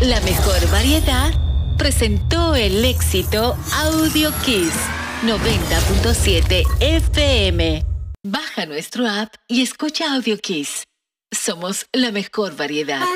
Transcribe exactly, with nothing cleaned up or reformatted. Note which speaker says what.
Speaker 1: La mejor variedad presentó el éxito Audio Kiss noventa punto siete F M. Baja nuestro app y escucha Audio Kiss. Somos la mejor variedad.